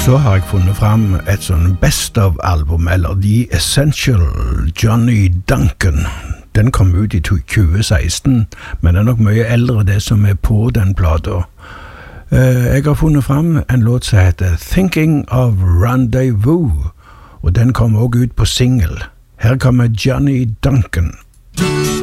Så har jeg funnet fram et sånn best of album, eller The Essential Johnny Duncan. Den kom ut i 2016, men det er nok mye eldre det som er på den plata. Jeg har funnet fram en låt som heter Thinking of Rendezvous, og den kom også ut på single. Her kommer Johnny Duncan.